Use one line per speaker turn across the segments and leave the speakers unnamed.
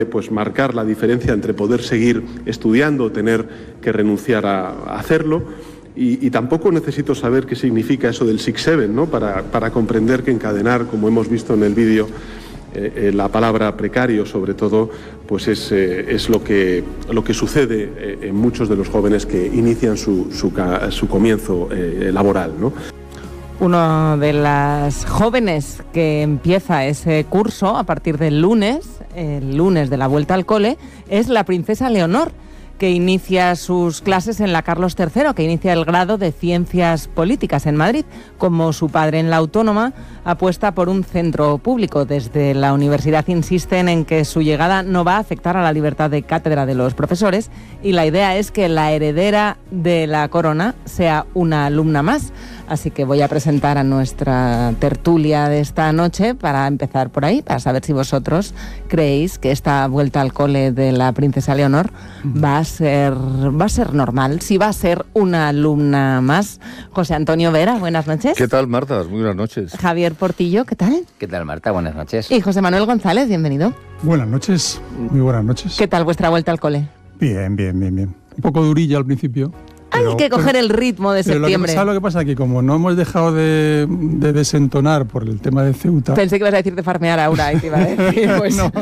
Pues marcar la diferencia entre poder seguir estudiando o tener que renunciar a hacerlo. Y tampoco necesito saber qué significa eso del 6-7, ¿no? Para comprender que encadenar, como hemos visto en el vídeo, la palabra precario, sobre todo, pues es lo que sucede en muchos de los jóvenes que inician su comienzo laboral, ¿no?
Una de las jóvenes que empieza ese curso a partir del lunes, el lunes de la vuelta al cole, es la princesa Leonor, que inicia sus clases en la Carlos III, que inicia el grado de Ciencias Políticas en Madrid. Como su padre en la Autónoma, apuesta por un centro público. Desde la universidad insisten en que su llegada no va a afectar a la libertad de cátedra de los profesores y la idea es que la heredera de la corona sea una alumna más. Así que voy a presentar a nuestra tertulia de esta noche para empezar por ahí, para saber si vosotros creéis que esta vuelta al cole de la princesa Leonor va a ser normal, si va a ser una alumna más. José Antonio Vera, buenas noches.
¿Qué tal, Marta? Muy buenas noches.
Javier Portillo, ¿qué tal?
¿Qué tal, Marta? Buenas noches.
Y José Manuel González, bienvenido.
Buenas noches, muy buenas noches.
¿Qué tal vuestra vuelta al cole?
Bien. Un poco durilla al principio.
Hay que coger el ritmo de septiembre.
¿Sabes lo que pasa? Que como no hemos dejado de desentonar por el tema de Ceuta...
Pensé que ibas a decir de farmear ahora y te iba a decir, pues no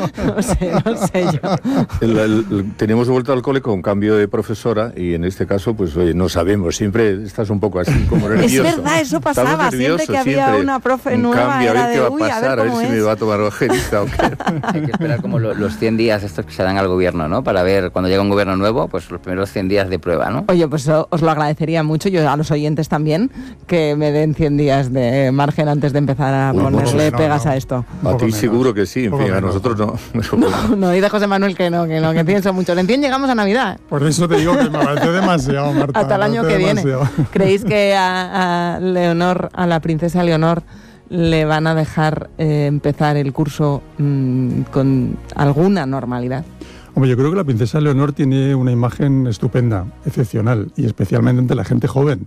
sé yo.
Tenemos de vuelta al cole con cambio de profesora y en este caso, pues oye, no sabemos, siempre estás un poco así como nervioso.
Es verdad, eso pasaba, siempre que había una profe nueva
cambio,
era
a ver qué va a pasar, a ver si me va a tomar bajerista o qué.
Hay que esperar como los 100 días estos que se dan al gobierno, ¿no? Para ver cuando llega un gobierno nuevo, pues los primeros 100 días de prueba, ¿no?
Oye, pues os lo agradecería mucho, yo a los oyentes también, que me den 100 días de margen antes de empezar a ponerle pegas a esto.
A ti seguro que sí, en fin, a nosotros no.
No, dice José Manuel que que pienso mucho. En 100 llegamos a Navidad.
Por eso te digo que me parece demasiado, Marta.
Hasta el año que viene. ¿Creéis que a Leonor, a la princesa Leonor, le van a dejar empezar el curso con alguna normalidad?
Hombre, yo creo que la princesa Leonor tiene una imagen estupenda, excepcional, y especialmente entre la gente joven.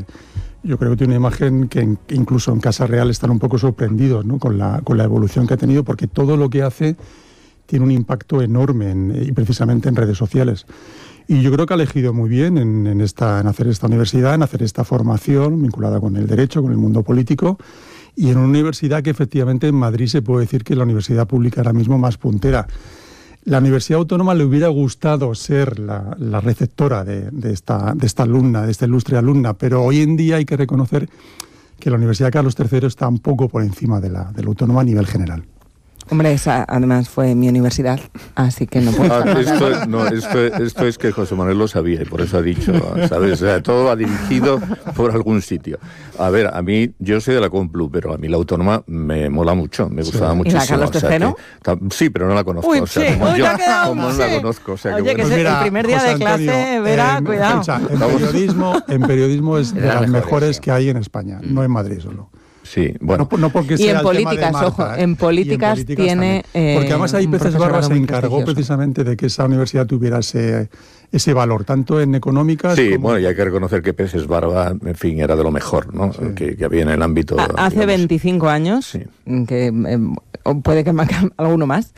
Yo creo que tiene una imagen que incluso en Casa Real están un poco sorprendidos, ¿no? con la evolución que ha tenido, porque todo lo que hace tiene un impacto enorme y precisamente en redes sociales. Y yo creo que ha elegido muy bien en hacer esta universidad, en hacer esta formación vinculada con el derecho, con el mundo político, y en una universidad que efectivamente en Madrid se puede decir que es la universidad pública ahora mismo más puntera. La Universidad Autónoma le hubiera gustado ser la receptora de esta alumna, de esta ilustre alumna, pero hoy en día hay que reconocer que la Universidad Carlos III está un poco por encima de la Autónoma a nivel general.
Hombre, esa además fue mi universidad, así que no puedo
esto es que José Manuel lo sabía y por eso ha dicho, ¿sabes? O sea, todo va dirigido por algún sitio. A ver, a mí, yo soy de la Complu, pero a mí la Autónoma me mola mucho, me gustaba muchísimo.
¿Y la Carlos III?
Sí, pero no la conozco.
Uy,
o sea,
sí,
como
uy,
yo,
como
no la conozco. O sea,
oye, que
pues
es el primer día
José
de clase,
Antonio,
Vera, cuidado.
En periodismo es de las mejores que hay en España, no en Madrid solo.
Sí, bueno.
No porque sea
y en
el
políticas,
tema de Marta,
ojo, en políticas tiene...
porque además ahí Peces Barba se encargó precisamente de que esa universidad tuviera ese valor, tanto en económicas
sí,
como...
bueno, y hay que reconocer que Peces Barba, en fin, era de lo mejor, ¿no? Sí. Que había en el ámbito...
Hace 25 años, sí. Que puede que alguno más,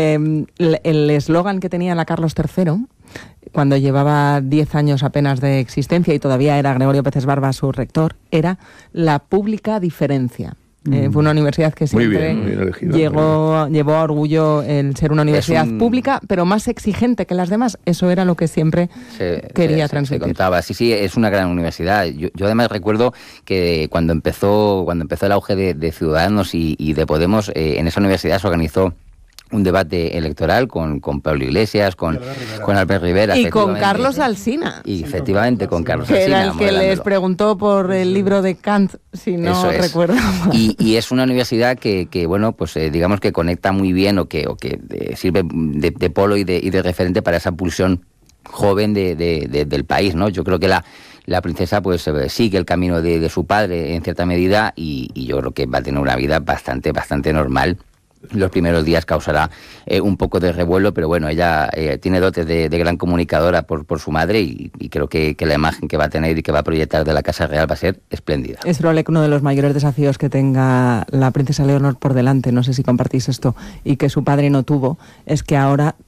el eslogan que tenía la Carlos III... cuando llevaba 10 años apenas de existencia y todavía era Gregorio Peces Barba su rector, era la pública diferencia. Fue una universidad que siempre
muy bien elegido,
llevó a orgullo el ser una universidad pública, pero más exigente que las demás. Eso era lo que siempre quería transmitir.
Se contaba, sí, es una gran universidad. Yo además recuerdo que cuando empezó el auge de Ciudadanos y de Podemos, en esa universidad se organizó un debate electoral con Pablo Iglesias, con Albert Rivera.
Y con Carlos Alsina.
Y efectivamente con Carlos Alsina.
Que era el que les preguntó por el libro de Kant, si no recuerdo mal.
Y es una universidad que bueno, pues digamos que conecta muy bien o que sirve de polo y de referente para esa pulsión joven del país, ¿no? Yo creo que la princesa pues sigue el camino de su padre en cierta medida y yo creo que va a tener una vida bastante normal. los primeros días causará un poco de revuelo, pero bueno, ella tiene dotes de gran comunicadora por su madre y creo que la imagen que va a tener y que va a proyectar de la Casa Real va a ser espléndida.
Es probable que uno de los mayores desafíos que tenga la princesa Leonor por delante, no sé si compartís esto, y que su padre no tuvo, es que ahora